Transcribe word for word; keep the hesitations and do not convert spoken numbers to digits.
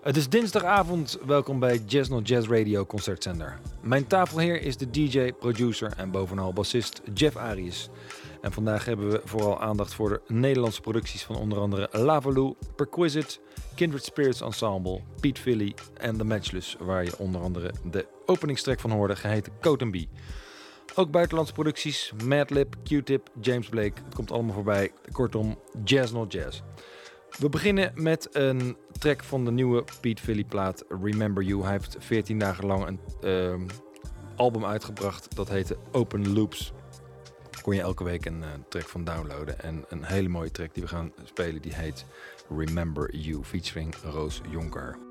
Het is dinsdagavond, welkom bij Jazz Not Jazz Radio Concertzender. Mijn tafelheer is de D J, producer en bovenal bassist Jeff Arias. En vandaag hebben we vooral aandacht voor de Nederlandse producties van onder andere Lavaloo, Perquisite, Kindred Spirits Ensemble, Pete Philly en The Matchless, waar je onder andere de openingstrack van hoorde, geheten Coat and Bee. Ook buitenlandse producties, Madlib, Q-Tip, James Blake, het komt allemaal voorbij. Kortom, Jazz Not Jazz. We beginnen met een track van de nieuwe Pete Philly plaat Remember You. Hij heeft veertien dagen lang een uh, album uitgebracht, dat heette Open Loops. Daar kon je elke week een uh, track van downloaden. En een hele mooie track die we gaan spelen, die heet Remember You, featuring Roos Jonker.